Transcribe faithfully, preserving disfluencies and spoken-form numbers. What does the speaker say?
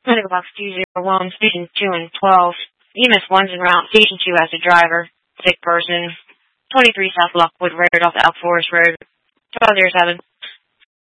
Medical Box two zero one, Station two and twelve. E M S one's en route. Station two has a driver. Sick person. twenty-three South Lockwood Road off the Elk Forest Road. twelve oh seven.